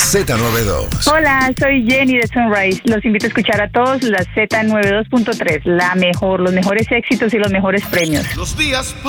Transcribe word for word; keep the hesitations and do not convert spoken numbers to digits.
Z noventa y dos. Hola, soy Jenny de Sunrise. Los invito a escuchar a todos la Z noventa y dos punto tres, la mejor, los mejores éxitos y los mejores premios. Los días